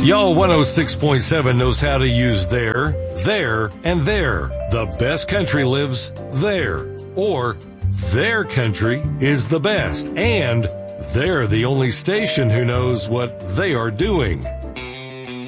Y'all 106.7 knows how to use there, and there. The best country lives there. Or their country is the best. And they're the only station who knows what they are doing.